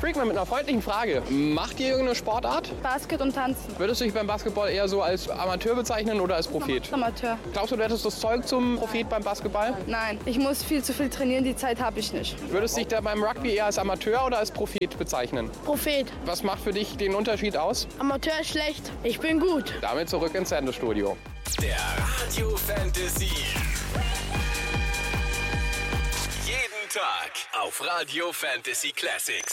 Freakman mit einer freundlichen Frage. Macht ihr irgendeine Sportart? Basket und Tanzen. Würdest du dich beim Basketball eher so als Amateur bezeichnen oder als Prophet? Amateur. Glaubst du, du hättest das Zeug zum Prophet beim Basketball? Nein, ich muss viel zu viel trainieren, die Zeit habe ich nicht. Würdest du dich da beim Rugby eher als Amateur oder als Prophet bezeichnen? Prophet. Was macht für dich den Unterschied aus? Amateur ist schlecht. Ich bin gut. Damit zurück ins Sendestudio. Der Radio Fantasy. Jeden Tag auf Radio Fantasy Classics.